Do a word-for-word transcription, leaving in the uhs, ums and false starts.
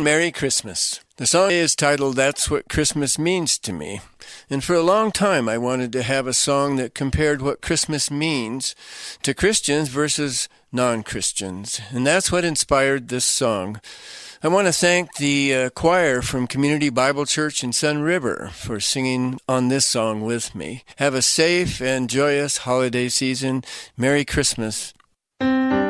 Merry Christmas. The song is titled That's What Christmas Means to Me. And for a long time, I wanted to have a song that compared what Christmas means to Christians versus non-Christians. And that's what inspired this song. I want to thank the uh, choir from Community Bible Church in Sun River for singing on this song with me. Have a safe and joyous holiday season. Merry Christmas.